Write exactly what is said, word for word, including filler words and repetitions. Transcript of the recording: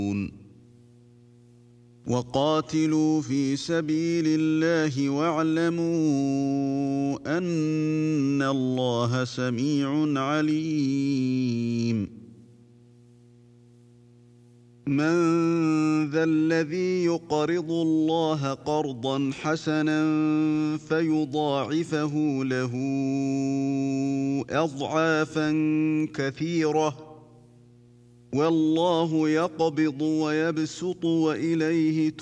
وقاتلوا في سبيل الله واعلموا أن الله سميع عليم. من ذا الذي يقرض الله قرضا حسنا فيضاعفه له أضعافا كثيرة والله يقبض ويبسط وإليه ترجعون.